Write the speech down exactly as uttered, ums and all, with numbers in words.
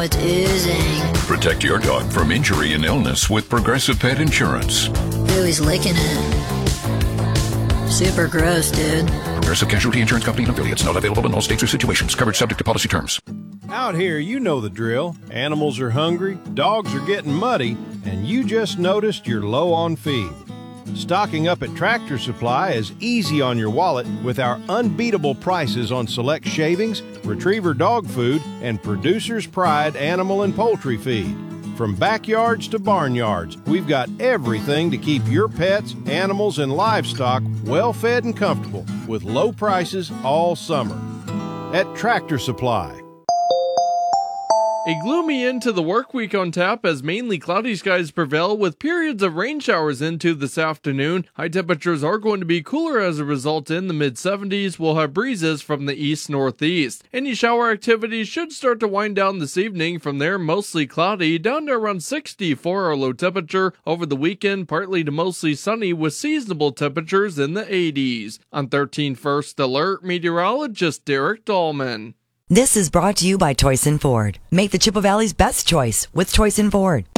it's oozing. Protect your dog from injury and illness with Progressive Pet Insurance. Ooh, he's licking it. Super gross, dude. Progressive Casualty Insurance Company and affiliates. Not available in all states or situations. Coverage subject to policy terms. Out here, you know the drill. Animals are hungry, dogs are getting muddy, and you just noticed you're low on feed. Stocking up at Tractor Supply is easy on your wallet with our unbeatable prices on select shavings, retriever dog food, and Producer's Pride animal and poultry feed. From backyards to barnyards, we've got everything to keep your pets, animals, and livestock well fed and comfortable with low prices all summer. At Tractor Supply. A gloomy end to the work week on tap as mainly cloudy skies prevail with periods of rain showers into this afternoon. High temperatures are going to be cooler as a result in the mid seventies. We'll have breezes from the east-northeast. Any shower activity should start to wind down this evening. From there, mostly cloudy, down to around sixty for our low temperature. Over the weekend, partly to mostly sunny with seasonable temperatures in the eighties. On thirteen First Alert, meteorologist Derek Dahlman. This is brought to you by Toyson Ford. Make the Chippewa Valley's best choice with Toyson Ford.